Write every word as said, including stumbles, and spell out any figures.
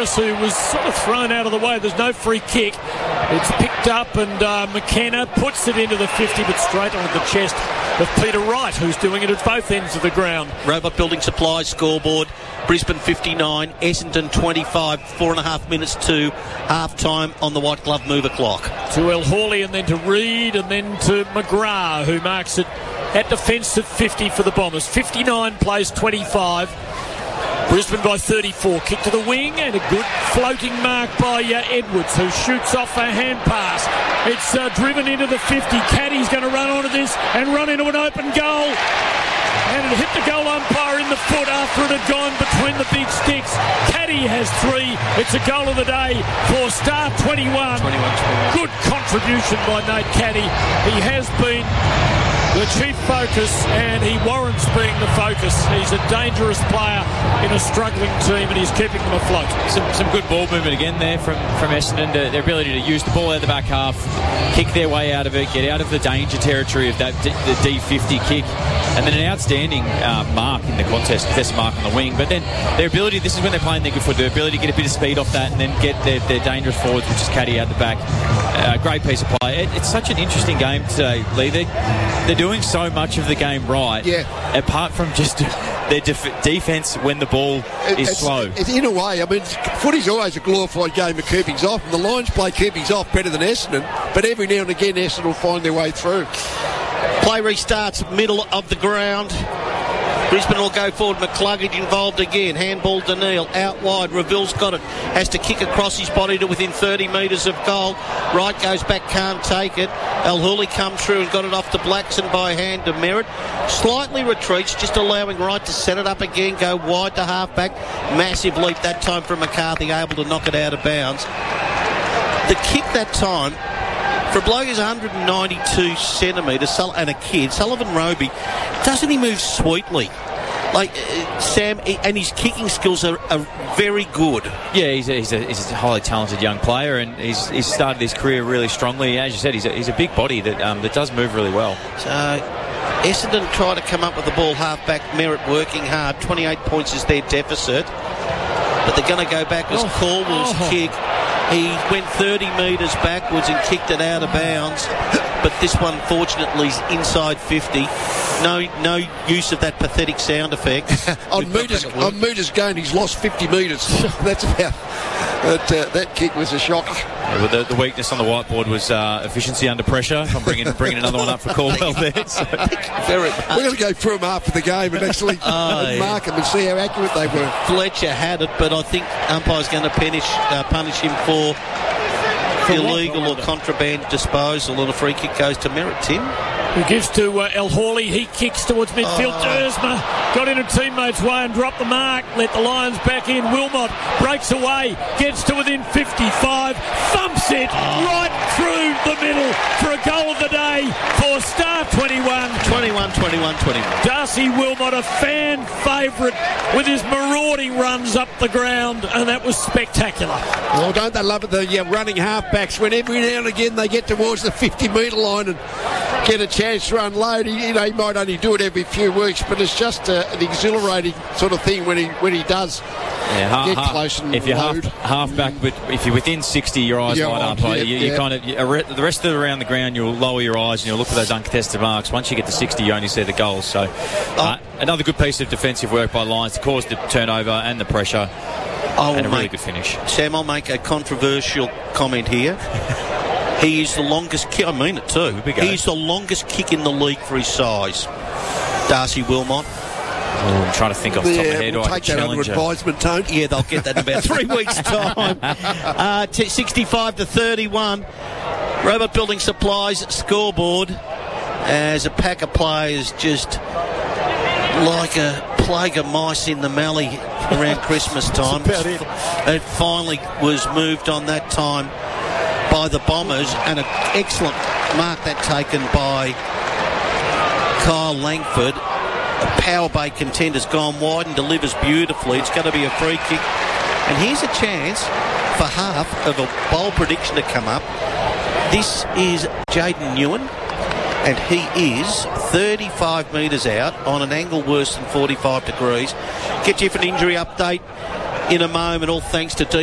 Harris, who was sort of thrown out of the way. There's no free kick. It's picked up, and uh, McKenna puts it into the fifty, but straight onto the chest of Peter Wright, who's doing it at both ends of the ground. Robot Building Supplies scoreboard. Brisbane fifty-nine, Essendon twenty-five, four and a half minutes to half time on the white glove mover clock. To El Hawley, and then to Reid, and then to McGrath, who marks it at defensive fifty for the Bombers. fifty-nine plays twenty-five. Brisbane by thirty-four. Kick to the wing, and a good floating mark by uh, Edwards, who shoots off a hand pass. It's uh, driven into the fifty. Caddy's going to run onto this and run into an open goal. And it hit the goal umpire in the foot after it had gone between the big sticks. Caddy has three. It's a goal of the day for Star twenty-one. twenty-one, twenty-one. Good contribution by Nate Caddy. He has been the chief focus, and he warrants being the focus. He's a dangerous player in a struggling team, and he's keeping them afloat. Some, some good ball movement again there from, from Essendon. To, their ability to use the ball out of the back half, kick their way out of it, get out of the danger territory of that D, the D fifty kick, and then an outstanding uh, mark in the contest, contested mark on the wing. But then their ability, this is when they're playing their good foot, their ability to get a bit of speed off that and then get their, their dangerous forwards, which is Caddy out the back. Uh, great piece of play. It, it's such an interesting game today, Lee. They, they're doing so much of the game right, yeah. apart from just their def- defence when the ball it, is it's, slow. It's in a way, I mean, footy's always a glorified game of keepings off, and the Lions play keepings off better than Essendon, but every now and again Essendon will find their way through. Play restarts middle of the ground. Brisbane will go forward. McCluggage involved again. Handball Daniil out wide. Reville's got it. Has to kick across his body to within thirty metres of goal. Wright goes back, can't take it. El Hawley comes through and got it off to Blackson by hand to Merritt. Slightly retreats, just allowing Wright to set it up again, go wide to half-back. Massive leap that time from McCarthy, able to knock it out of bounds. The kick that time, for a bloke who's one hundred ninety-two centimetres and a kid, Sullivan Roby, doesn't he move sweetly? Like, uh, Sam, and his kicking skills are, are very good. Yeah, he's a, he's, a, he's a highly talented young player, and he's, he's started his career really strongly. As you said, he's a, he's a big body that um, that does move really well. So, Essendon try to come up with the ball half-back. Merritt working hard. twenty-eight points is their deficit. But they're going to go back as oh. Caldwell's oh. kick. He went thirty metres backwards and kicked it out of bounds. But this one, fortunately, is inside fifty. No no use of that pathetic sound effect. on Muta's on Muta's game, he's lost fifty metres. That's about... But, uh, that kick was a shock. Yeah, well, the, the weakness on the whiteboard was uh, efficiency under pressure. I'm bringing bringing another one up for Caldwell there. So. Very We're going to go through them after the game and actually oh, and mark yeah. them and see how accurate they were. Fletcher had it, but I think umpire's going to punish, uh, punish him for, for illegal or contraband disposal, and a free kick goes to Merritt, Tim. Who gives to uh, El Hawley. He kicks towards midfield. Oh. Dersma got in a teammate's way and dropped the mark. Let the Lions back in. Wilmot breaks away. Gets to within fifty-five. Thumps it oh. right through the middle for a goal of the day for Star twenty-one. twenty-one, twenty-one, twenty-one. Darcy Wilmot, a fan favourite with his marauding runs up the ground, and that was spectacular. Oh, don't they love it, the yeah, running halfbacks, when every now and again they get towards the fifty metre line and get a chance to unload. He, you know, he might only do it every few weeks, but it's just uh, an exhilarating sort of thing when he when he does yeah, ha- get ha- close and if you're load. half, half back, but if you're within sixty, your eyes you're light on, up. Like, yeah, you, you yeah. kind of you, the rest of it around the ground, you'll lower your eyes and you'll look for those uncontested marks. Once you get to sixty, you only see the goals. So uh, oh. another good piece of defensive work by Lions to cause the turnover and the pressure. I and a really make, good finish. Sam, I'll make a controversial comment here. He is the longest kick. I mean it too. He's the longest kick in the league for his size. Darcy Wilmot. Oh, I'm trying to think off the yeah, top of my head. We'll take that under advisement, Tone. Yeah, they'll get that in about three weeks' time. Uh, t- sixty-five to thirty-one. Robot Building Supplies scoreboard as a pack of players just like a plague of mice in the mallee around Christmas time. That's about it. It finally was moved on that time by the Bombers, and an excellent mark that taken by Kyle Langford. A power bay contender's gone wide and delivers beautifully. It's going to be a free kick, and here's a chance for half of a bold prediction to come up. This is Jaden Newen, and he is thirty-five metres out on an angle worse than forty-five degrees. Get you for an injury update in a moment, all thanks to D